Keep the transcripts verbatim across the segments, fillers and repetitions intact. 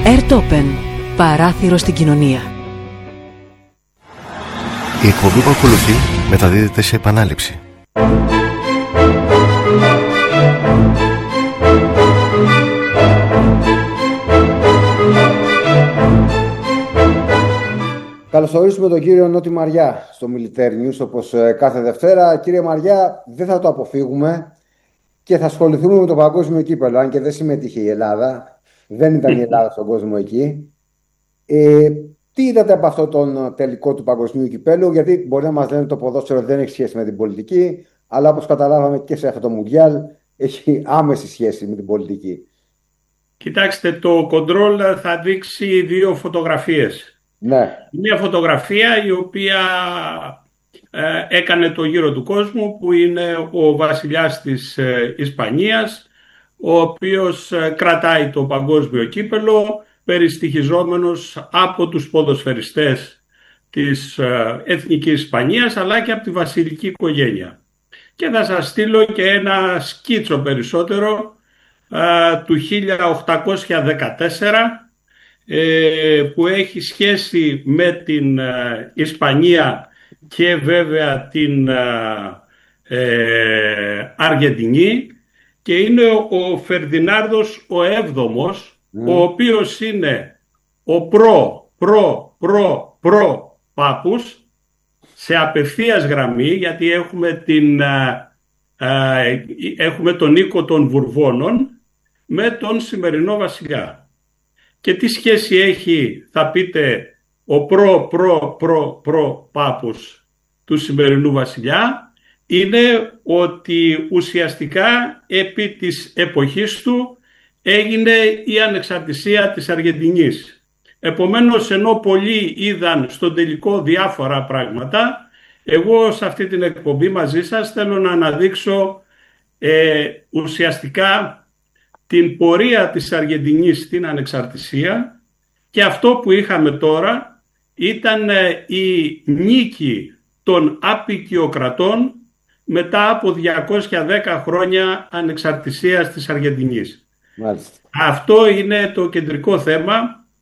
Airtopen. Παράθυρο στην κοινωνία. Η εκπομπή που ακολουθεί μεταδίδεται σε επανάληψη. Καλωσορίσουμε τον κύριο Νότι Μαριά στο Military News, όπως κάθε Δευτέρα. Κύριε Μαριά, δεν θα το αποφύγουμε και θα ασχοληθούμε με το παγκόσμιο κύπελλο, αν και δεν συμμετείχε η Ελλάδα. Δεν ήταν η Ελλάδα στον κόσμο εκεί. Ε, τι είδατε από αυτό τον τελικό του παγκοσμίου κυπέλλου? Γιατί μπορεί να μας λένε το ποδόσφαιρο δεν έχει σχέση με την πολιτική, αλλά όπως καταλάβαμε και σε αυτό το Μουντιάλ έχει άμεση σχέση με την πολιτική. Κοιτάξτε, το κοντρόλ θα δείξει δύο φωτογραφίες. Ναι. Μια φωτογραφία η οποία ε, έκανε το γύρο του κόσμου, που είναι ο βασιλιάς της ε, Ισπανίας, ο οποίος ε, κρατάει το παγκόσμιο κύπελλο, περιστοιχιζόμενος από τους ποδοσφαιριστές της ε, Εθνικής Ισπανίας, αλλά και από τη βασιλική οικογένεια. Και θα σας στείλω και ένα σκίτσο περισσότερο ε, του χίλια οκτακόσια δεκατέσσερα, που έχει σχέση με την Ισπανία και βέβαια την ε, Αργεντινή, και είναι ο Φερδινάνδος ο έβδομος, mm. ο οποίος είναι ο προ προ προ προ πάπους σε απευθείας γραμμή, γιατί έχουμε, την, ε, ε, έχουμε τον οίκο των Βουρβώνων με τον σημερινό βασιλιά. Και τι σχέση έχει, θα πείτε, ο προ προ προ προ πάπους του σημερινού βασιλιά? Είναι ότι ουσιαστικά επί της εποχής του έγινε η ανεξαρτησία της Αργεντινής. Επομένως, ενώ πολλοί είδαν στον τελικό διάφορα πράγματα, εγώ σε αυτή την εκπομπή μαζί σας θέλω να αναδείξω ε, ουσιαστικά την πορεία της Αργεντινής στην ανεξαρτησία, και αυτό που είχαμε τώρα ήταν η νίκη των αποικιοκρατών μετά από διακόσια δέκα χρόνια ανεξαρτησίας της Αργεντινής. Μάλιστα. Αυτό είναι το κεντρικό θέμα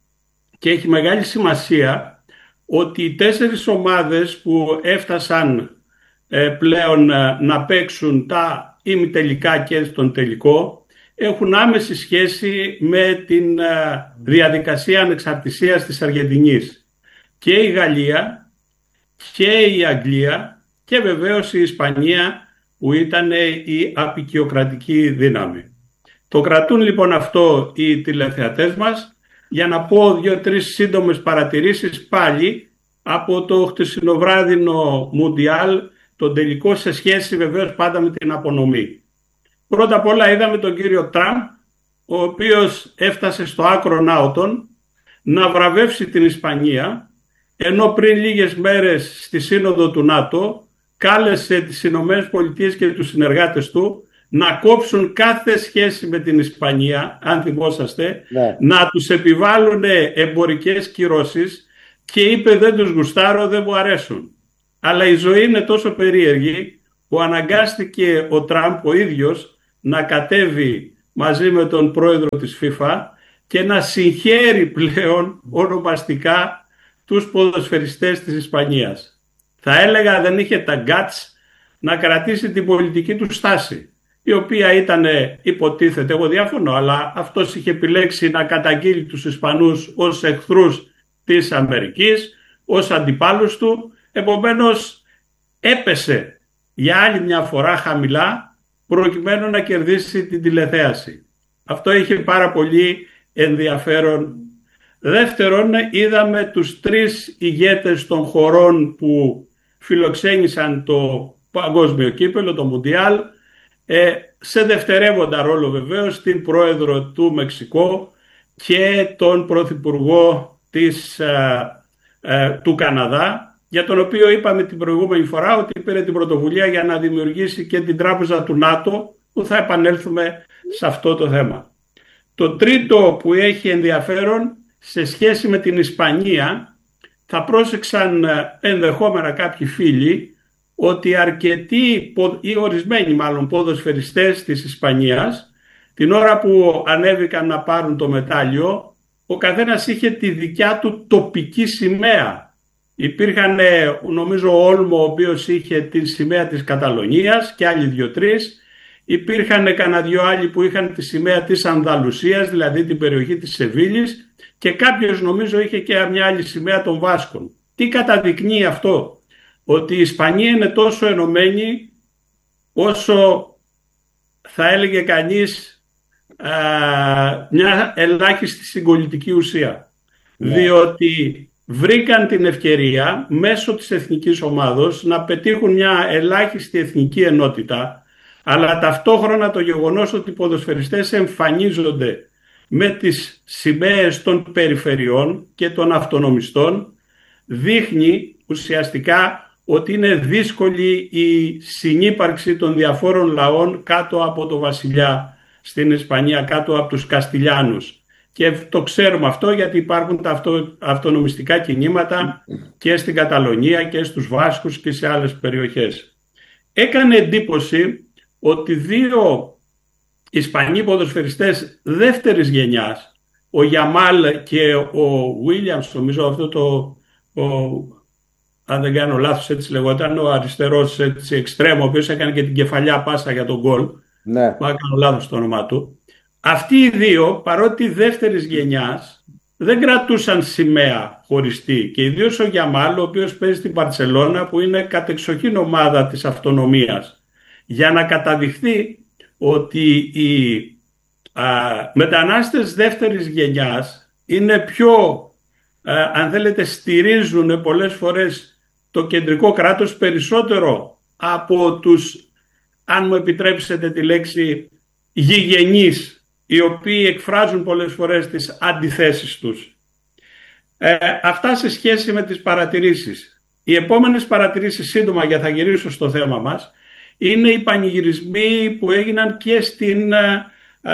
και έχει μεγάλη σημασία ότι οι τέσσερις ομάδες που έφτασαν ε, πλέον ε, να παίξουν τα ημιτελικά και στον τελικό έχουν άμεση σχέση με την διαδικασία ανεξαρτησίας της Αργεντινής. Και η Γαλλία και η Αγγλία και βεβαίως η Ισπανία, που ήταν η αποικιοκρατική δύναμη. Το κρατούν λοιπόν αυτό οι τηλεθεατές μας, για να πω δύο-τρεις σύντομες παρατηρήσεις πάλι από το χτεσινοβράδινο Μουντιάλ, τον τελικό, σε σχέση βεβαίως πάντα με την απονομή. Πρώτα απ' όλα είδαμε τον κύριο Τραμπ, ο οποίος έφτασε στο άκρο ναότων να βραβεύσει την Ισπανία, ενώ πριν λίγες μέρες στη σύνοδο του ΝΑΤΟ κάλεσε τις Ηνωμένες Πολιτείες και τους συνεργάτες του να κόψουν κάθε σχέση με την Ισπανία, αν θυμόσαστε, ναι. να τους επιβάλλουν εμπορικές κυρώσεις, και είπε δεν τους γουστάρω, δεν μου αρέσουν. Αλλά η ζωή είναι τόσο περίεργη που αναγκάστηκε ο Τραμπ ο ίδιος να κατέβει μαζί με τον πρόεδρο της FIFA και να συγχαίρει πλέον ονομαστικά τους ποδοσφαιριστές της Ισπανίας. Θα έλεγα δεν είχε τα guts να κρατήσει την πολιτική του στάση, η οποία ήταν, υποτίθεται, εγώ διαφωνώ, αλλά αυτός είχε επιλέξει να καταγγείλει τους Ισπανούς ως εχθρούς της Αμερικής, ως αντιπάλους του. Επομένως έπεσε για άλλη μια φορά χαμηλά, προκειμένου να κερδίσει την τηλεθέαση. Αυτό είχε πάρα πολύ ενδιαφέρον. Δεύτερον, είδαμε τους τρεις ηγέτες των χωρών που φιλοξένησαν το παγκόσμιο κύπελλο, το Μουντιάλ, ε, σε δευτερεύοντα ρόλο βεβαίως, την πρόεδρο του Μεξικό και τον πρωθυπουργό της, ε, ε, του Καναδά, για τον οποίο είπαμε την προηγούμενη φορά ότι πήρε την πρωτοβουλία για να δημιουργήσει και την τράπεζα του ΝΑΤΟ, που θα επανέλθουμε σε αυτό το θέμα. Το τρίτο που έχει ενδιαφέρον σε σχέση με την Ισπανία, θα πρόσεξαν ενδεχόμενα κάποιοι φίλοι ότι αρκετοί ή ορισμένοι μάλλον ποδοσφαιριστές της Ισπανίας, την ώρα που ανέβηκαν να πάρουν το μετάλλιο, ο καθένας είχε τη δικιά του τοπική σημαία. Υπήρχαν, νομίζω, ο Όλμο, ο οποίος είχε τη σημαία της Καταλωνίας και άλλοι δύο-τρεις. Υπήρχαν κανένα δυο άλλοι που είχαν τη σημαία της Ανδαλουσίας, δηλαδή την περιοχή της Σεβίλης, και κάποιος νομίζω είχε και μια άλλη σημαία των Βάσκων. Τι καταδεικνύει αυτό? Ότι η Ισπανία είναι τόσο ενωμένη όσο, θα έλεγε κανείς, α, μια ελάχιστη συγκολητική ουσία. Ναι. Διότι βρήκαν την ευκαιρία μέσω της εθνικής ομάδος να πετύχουν μια ελάχιστη εθνική ενότητα, αλλά ταυτόχρονα το γεγονός ότι οι ποδοσφαιριστές εμφανίζονται με τις σημαίες των περιφερειών και των αυτονομιστών δείχνει ουσιαστικά ότι είναι δύσκολη η συνύπαρξη των διαφόρων λαών κάτω από το βασιλιά στην Ισπανία, κάτω από τους Καστιλιάνους. Και το ξέρουμε αυτό γιατί υπάρχουν τα αυτο, αυτονομιστικά κινήματα και στην Καταλωνία και στους Βάσκους και σε άλλες περιοχές. Έκανε εντύπωση ότι δύο Ισπανοί ποδοσφαιριστές δεύτερης γενιάς, ο Γιαμάλ και ο Βίλιαμς, νομίζω αυτό το, ο, αν δεν κάνω λάθος έτσι λεγόταν, ο αριστερός έτσι, εξτρέμο, ο οποίος έκανε και την κεφαλιά πάσα για τον γκολ, ναι. Μα κάνω λάθος το όνομά του. Αυτοί οι δύο, παρότι δεύτερης γενιάς, δεν κρατούσαν σημαία χωριστή, και ιδίως ο Γιαμάλ, ο οποίος παίζει στην Μπαρτσελώνα, που είναι κατεξοχήν ομάδα της αυτονομίας, για να καταδειχθεί ότι οι α, μετανάστες δεύτερης γενιάς είναι πιο, α, αν θέλετε, στηρίζουν πολλές φορές το κεντρικό κράτος περισσότερο από τους, αν μου επιτρέψετε τη λέξη, γηγενείς, οι οποίοι εκφράζουν πολλές φορές τις αντιθέσεις τους. Ε, αυτά σε σχέση με τις παρατηρήσεις. Οι επόμενες παρατηρήσεις, σύντομα, για θα γυρίσω στο θέμα μας, είναι οι πανηγυρισμοί που έγιναν και στην α,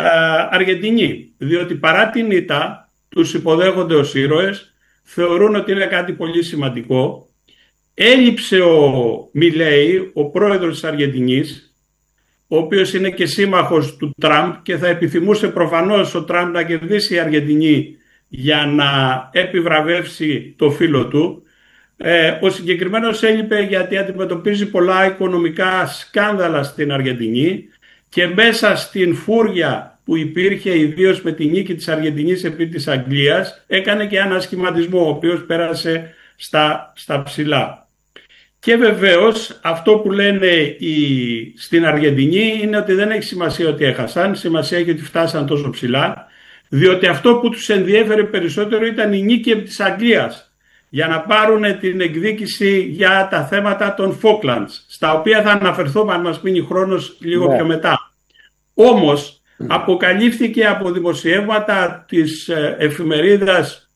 Αργεντινή. Διότι παρά την ήττα τους υποδέχονται ως ήρωες, θεωρούν ότι είναι κάτι πολύ σημαντικό. Έλειψε ο Μιλέι, ο πρόεδρος της Αργεντινής, ο οποίος είναι και σύμμαχος του Τραμπ και θα επιθυμούσε προφανώς ο Τραμπ να κερδίσει η Αργεντινή για να επιβραβεύσει το φίλο του. Ε, ο συγκεκριμένος έλειπε γιατί αντιμετωπίζει πολλά οικονομικά σκάνδαλα στην Αργεντινή και μέσα στην φούρια που υπήρχε ιδίως με τη νίκη της Αργεντινής επί της Αγγλίας έκανε και ένα σχηματισμό ο οποίος πέρασε στα, στα ψηλά. Και βεβαίως αυτό που λένε οι, στην Αργεντινή είναι ότι δεν έχει σημασία ότι έχασαν, σημασία έχει ότι φτάσαν τόσο ψηλά, διότι αυτό που τους ενδιέφερε περισσότερο ήταν η νίκη επί της Αγγλίας, για να πάρουν την εκδίκηση για τα θέματα των Falklands, στα οποία θα αναφερθώ αν μας μείνει χρόνος λίγο yeah. πιο μετά. Όμως mm. αποκαλύφθηκε από δημοσιεύματα της εφημερίδας,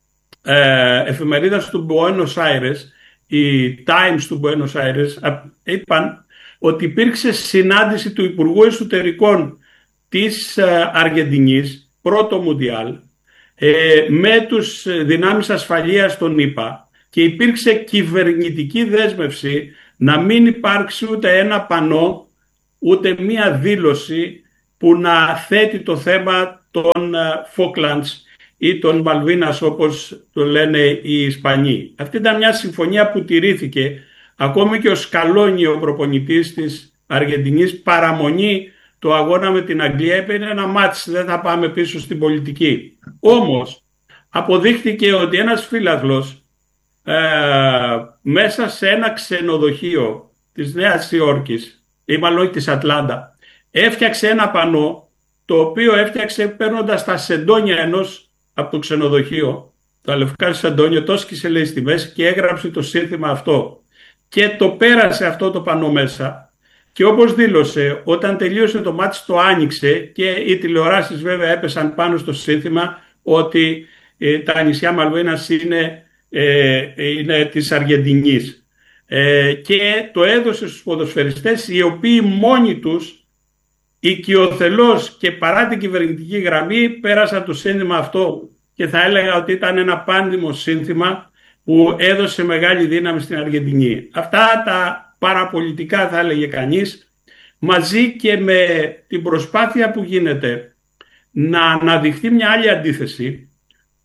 ε, εφημερίδας του Buenos Aires, οι Times του Buenos Aires, είπαν ότι υπήρξε συνάντηση του Υπουργού Εσωτερικών της Αργεντινής, πρώτο Μουντιάλ, με τους δυνάμεις ασφαλείας των ΗΠΑ, και υπήρξε κυβερνητική δέσμευση να μην υπάρξει ούτε ένα πανό, ούτε μία δήλωση που να θέτει το θέμα των Falklands ή των Μαλβίνας, όπως το λένε οι Ισπανοί. Αυτή ήταν μια συμφωνία που τηρήθηκε. Ακόμη και ο Σκαλόνι, ο προπονητής της Αργεντινής, παραμονή το αγώνα με την Αγγλία, είπε είναι ένα μάτς, δεν θα πάμε πίσω στην πολιτική. Όμως αποδείχθηκε ότι ένας φύλαθλος ε, μέσα σε ένα ξενοδοχείο της Νέας Υόρκης, ή μάλλον όχι της Ατλάντα, έφτιαξε ένα πανό, το οποίο έφτιαξε παίρνοντας τα σεντόνια ενός από το ξενοδοχείο, τα λευκά σεντόνια, το σκίσε λέει στη μέση και έγραψε το σύνθημα αυτό και το πέρασε αυτό το πανό μέσα. Και όπως δήλωσε, όταν τελείωσε το μάτς το άνοιξε και οι τηλεοράσεις βέβαια έπεσαν πάνω στο σύνθημα ότι ε, τα νησιά Μαλβίνας είναι, ε, είναι της Αργεντινής. Ε, και το έδωσε στους ποδοσφαιριστές, οι οποίοι μόνοι τους οικειοθελώς και παρά την κυβερνητική γραμμή πέρασαν το σύνθημα αυτό, και θα έλεγα ότι ήταν ένα πάνδημο σύνθημα που έδωσε μεγάλη δύναμη στην Αργεντινή. Αυτά τα παραπολιτικά, θα έλεγε κανείς, μαζί και με την προσπάθεια που γίνεται να αναδειχθεί μια άλλη αντίθεση,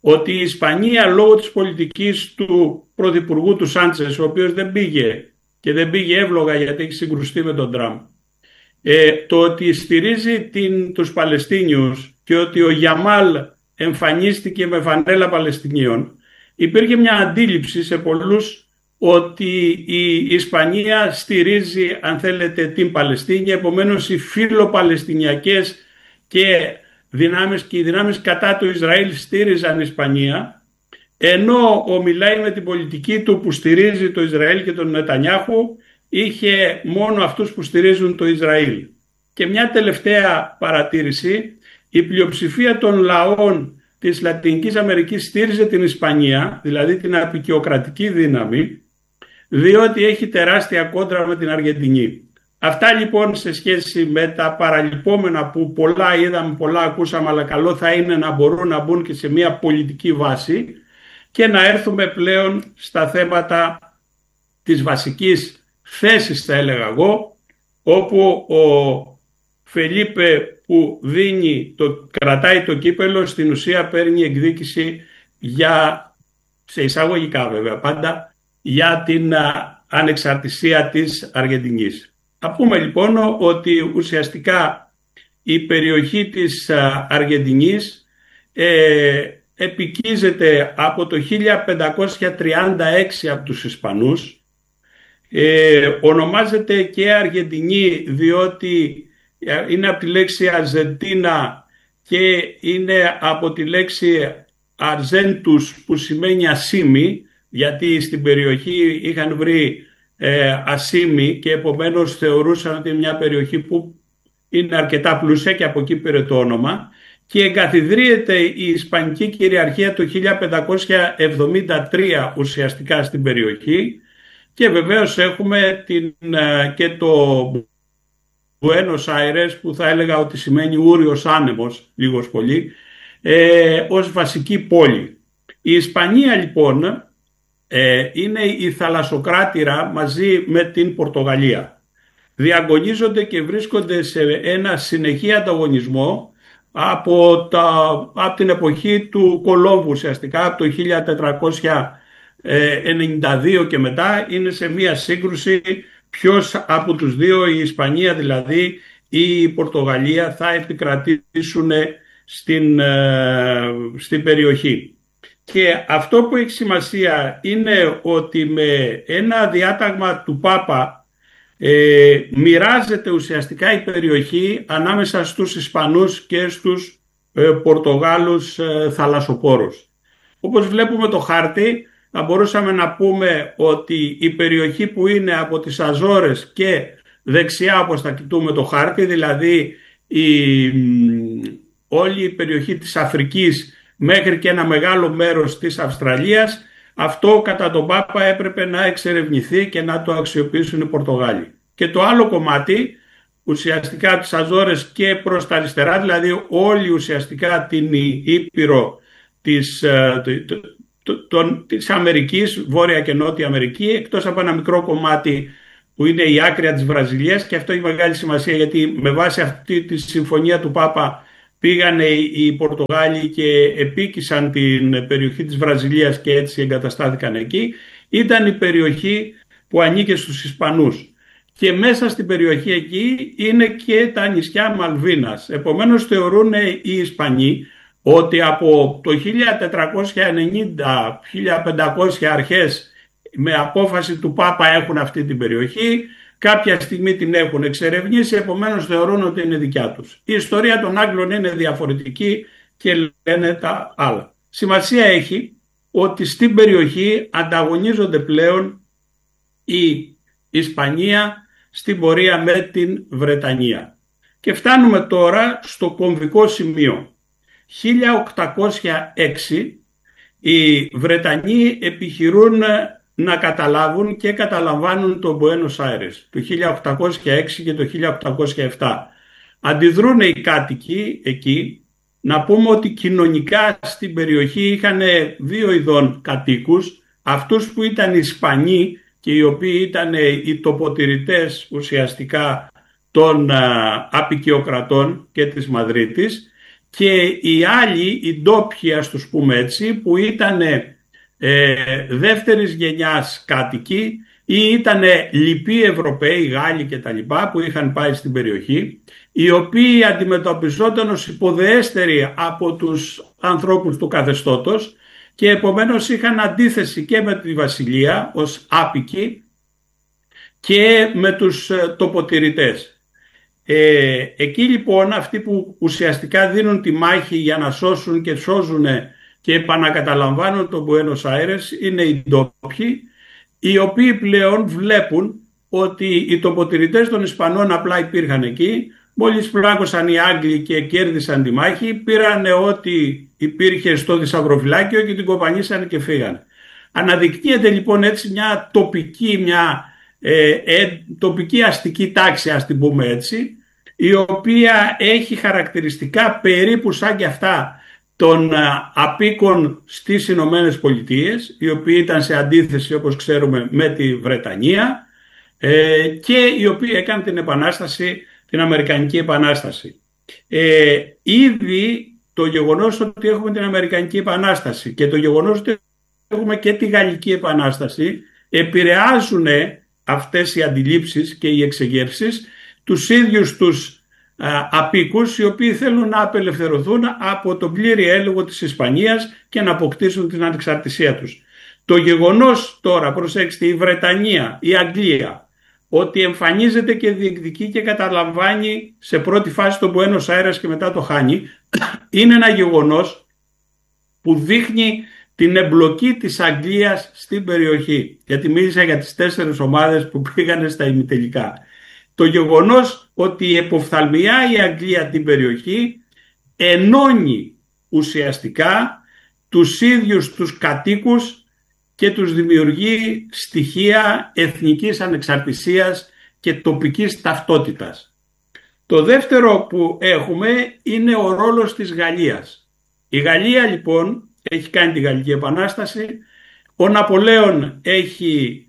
ότι η Ισπανία λόγω της πολιτικής του πρωθυπουργού του Σάντσες, ο οποίος δεν πήγε και δεν πήγε εύλογα γιατί έχει συγκρουστεί με τον Τραμπ, ε, το ότι στηρίζει την, τους Παλαιστίνιους και ότι ο Γιαμάλ εμφανίστηκε με φανέλα Παλαιστινίων, υπήρχε μια αντίληψη σε πολλούς ότι η Ισπανία στηρίζει, αν θέλετε, την Παλαιστίνη, επομένως οι φιλοπαλαιστινιακές και, δυνάμεις, και οι δυνάμεις κατά του Ισραήλ στήριζαν η Ισπανία, ενώ ο μιλάει με την πολιτική του που στηρίζει το Ισραήλ και τον Νετανιάχου, είχε μόνο αυτούς που στηρίζουν το Ισραήλ. Και μια τελευταία παρατήρηση, η πλειοψηφία των λαών της Λατινικής Αμερικής στήριζε την Ισπανία, δηλαδή την αποικιοκρατική δύναμη, διότι έχει τεράστια κόντρα με την Αργεντινή. Αυτά λοιπόν σε σχέση με τα παραλυπόμενα που πολλά είδαμε, πολλά ακούσαμε, αλλά καλό θα είναι να μπορούν να μπουν και σε μια πολιτική βάση και να έρθουμε πλέον στα θέματα της βασικής θέσης, θα έλεγα εγώ, όπου ο Φελίπε που δίνει το, κρατάει το κύπελο, στην ουσία παίρνει εκδίκηση για, σε εισαγωγικά βέβαια πάντα, για την α, ανεξαρτησία της Αργεντινής. Θα πούμε λοιπόν ότι ουσιαστικά η περιοχή της α, Αργεντινής ε, επικίζεται από το χίλια πεντακόσια τριάντα έξι από τους Ισπανούς. Ε, ονομάζεται και Αργεντινή διότι είναι από τη λέξη Αρζεντίνα και είναι από τη λέξη Αρζέντους που σημαίνει ασήμι, γιατί στην περιοχή είχαν βρει ε, ασήμι και επομένως θεωρούσαν ότι είναι μια περιοχή που είναι αρκετά πλούσια και από εκεί πήρε το όνομα, και εγκαθιδρύεται η Ισπανική κυριαρχία το χίλια πεντακόσια εβδομήντα τρία ουσιαστικά στην περιοχή, και βεβαίως έχουμε την, και το Buenos Aires, που θα έλεγα ότι σημαίνει ούριος άνεμος λίγος πολύ, ε, ως βασική πόλη. Η Ισπανία λοιπόν ε, είναι η θαλασσοκράτηρα μαζί με την Πορτογαλία. Διαγωνίζονται και βρίσκονται σε ένα συνεχή ανταγωνισμό από, τα, από την εποχή του Κολόμβου, ουσιαστικά από το χίλια τετρακόσια ενενήντα δύο και μετά είναι σε μία σύγκρουση ποιος από τους δύο, η Ισπανία δηλαδή ή η Πορτογαλία, θα επικρατήσουν στην, στην περιοχή. Και αυτό που έχει σημασία είναι ότι με ένα διάταγμα του Πάπα ε, μοιράζεται ουσιαστικά η περιοχή ανάμεσα στους Ισπανούς και στους ε, Πορτογάλους ε, θαλασσοπόρους. Όπως βλέπουμε το χάρτη, θα μπορούσαμε να πούμε ότι η περιοχή που είναι από τις Αζόρες και δεξιά, όπως θα κοιτούμε το χάρτη, δηλαδή η, όλη η περιοχή της Αφρικής μέχρι και ένα μεγάλο μέρος της Αυστραλίας, αυτό κατά τον Πάπα έπρεπε να εξερευνηθεί και να το αξιοποιήσουν οι Πορτογάλοι. Και το άλλο κομμάτι, ουσιαστικά τις Αζόρες και προς τα αριστερά, δηλαδή όλη ουσιαστικά την Ήπειρο της, Τον, της Αμερικής, Βόρεια και Νότια Αμερική, εκτός από ένα μικρό κομμάτι που είναι η άκρια της Βραζιλίας, και αυτό έχει μεγάλη σημασία γιατί με βάση αυτή τη συμφωνία του Πάπα πήγανε οι Πορτογάλοι και επίκησαν την περιοχή της Βραζιλίας και έτσι εγκαταστάθηκαν εκεί. Ήταν η περιοχή που ανήκε στους Ισπανούς και μέσα στην περιοχή εκεί είναι και τα νησιά Μαλβίνας. Επομένως θεωρούν οι Ισπανοί ότι από το χίλια τετρακόσια ενενήντα χίλια πεντακόσια αρχές με απόφαση του Πάπα έχουν αυτή την περιοχή, κάποια στιγμή την έχουν εξερευνήσει, επομένως θεωρούν ότι είναι δικιά τους. Η ιστορία των Άγγλων είναι διαφορετική και λένε τα άλλα. Σημασία έχει ότι στην περιοχή ανταγωνίζονται πλέον η Ισπανία στην πορεία με την Βρετανία. Και φτάνουμε τώρα στο κομβικό σημείο. χίλια οκτακόσια έξι οι Βρετανοί επιχειρούν να καταλάβουν και καταλαμβάνουν το Buenos Aires το χίλια οκτακόσια έξι και το χίλια οκτακόσια επτά. Αντιδρούν οι κάτοικοι εκεί. Να πούμε ότι κοινωνικά στην περιοχή είχαν δύο ειδών κατοίκους, αυτούς που ήταν Ισπανοί και οι οποίοι ήταν οι τοποτηρητές ουσιαστικά των απικιοκρατών και της Μαδρίτης, και οι άλλοι, οι ντόπιοι ας τους πούμε έτσι, που ήταν ε, δεύτερης γενιάς κάτοικοι ή ήταν λοιποί Ευρωπαίοι, Γάλλοι και τα λοιπά που είχαν πάει στην περιοχή, οι οποίοι αντιμετωπιζόταν ως υποδεέστεροι από τους ανθρώπους του καθεστώτος και επομένως είχαν αντίθεση και με τη βασιλεία ως άπικοι και με τους τοποτηρητές. Ε, εκεί λοιπόν αυτοί που ουσιαστικά δίνουν τη μάχη για να σώσουν και σώζουν και επανακαταλαμβάνουν τον Μπουένος Άιρες είναι οι ντόπιοι, οι οποίοι πλέον βλέπουν ότι οι τοποτηρητές των Ισπανών απλά υπήρχαν εκεί. Μόλις πλάκωσαν οι Άγγλοι και κέρδισαν τη μάχη, πήραν ό,τι υπήρχε στο θησαυροφυλάκιο και την κοπανίσαν και φύγαν. Αναδεικνύεται λοιπόν έτσι μια τοπική, μια ε, ε, τοπική αστική τάξη, ας την πούμε έτσι, η οποία έχει χαρακτηριστικά περίπου σαν και αυτά των απίκων στις Ηνωμένες Πολιτείες, οι οποίοι ήταν σε αντίθεση όπως ξέρουμε με τη Βρετανία ε, και οι οποίοι έκαναν την επανάσταση, την Αμερικανική Επανάσταση. Ε, ήδη το γεγονός ότι έχουμε την Αμερικανική Επανάσταση και το γεγονός ότι έχουμε και τη Γαλλική Επανάσταση επηρεάζουν αυτές οι αντιλήψεις και οι εξεγέρσεις τους ίδιους τους α, απίκους, οι οποίοι θέλουν να απελευθερωθούν από τον πλήρη έλεγχο της Ισπανίας και να αποκτήσουν την ανεξαρτησία τους. Το γεγονός τώρα, προσέξτε, η Βρετανία, η Αγγλία, ότι εμφανίζεται και διεκδικεί και καταλαμβάνει σε πρώτη φάση τον Μπουένος Άιρες και μετά το χάνει, είναι ένα γεγονός που δείχνει την εμπλοκή της Αγγλίας στην περιοχή. Γιατί μίλησα για τις τέσσερις ομάδες που πήγανε στα ημιτελικά. Το γεγονός ότι εποφθαλμιά η Αγγλία την περιοχή ενώνει ουσιαστικά τους ίδιους τους κατοίκους και τους δημιουργεί στοιχεία εθνικής ανεξαρτησίας και τοπικής ταυτότητας. Το δεύτερο που έχουμε είναι ο ρόλος της Γαλλίας. Η Γαλλία λοιπόν έχει κάνει τη Γαλλική Επανάσταση, ο Ναπολέον έχει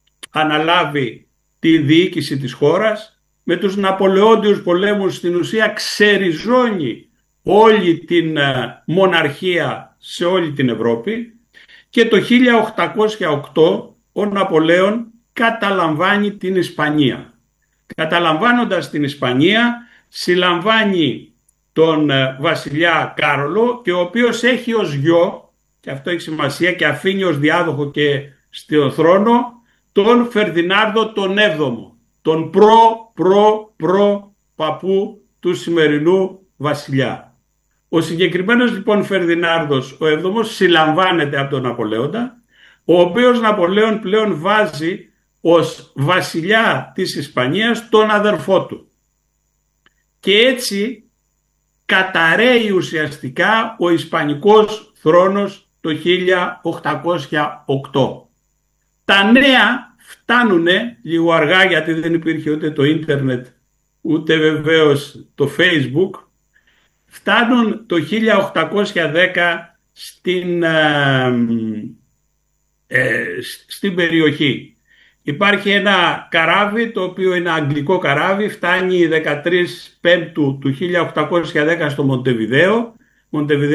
αναλάβει τη διοίκηση της χώρας, με τους Ναπολεόντιους πολέμους στην ουσία ξεριζώνει όλη την μοναρχία σε όλη την Ευρώπη και το χίλια οκτακόσια οκτώ ο Ναπολέον καταλαμβάνει την Ισπανία. Καταλαμβάνοντας την Ισπανία συλλαμβάνει τον βασιλιά Κάρολο και ο οποίος έχει ως γιο, και αυτό έχει σημασία και αφήνει ως διάδοχο και στο θρόνο, τον Φερδινάνδο τον έβδομο, τον προ προ προ παππού του σημερινού βασιλιά. Ο συγκεκριμένος λοιπόν Φερδινάνδος ο έβδομος συλλαμβάνεται από τον Ναπολέοντα, ο οποίος Ναπολέον πλέον βάζει ως βασιλιά της Ισπανίας τον αδερφό του. Και έτσι καταρρέει ουσιαστικά ο Ισπανικός θρόνος το χίλια οκτακόσια οκτώ. Τα νέα φτάνουν λίγο αργά, γιατί δεν υπήρχε ούτε το ίντερνετ ούτε βεβαίως το Facebook, φτάνουν το χίλια οκτακόσια δέκα στην, ε, ε, στην περιοχή. Υπάρχει ένα καράβι το οποίο είναι αγγλικό καράβι, φτάνει δεκατρείς Πέμπτου του χίλια οκτακόσια δέκα στο Μοντεβιδέο.